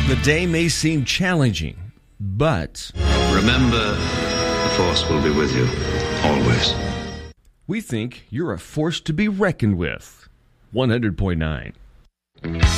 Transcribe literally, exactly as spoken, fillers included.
The day may seem challenging, but remember, the Force will be with you, always. we think you're a force to be reckoned with. one hundred point nine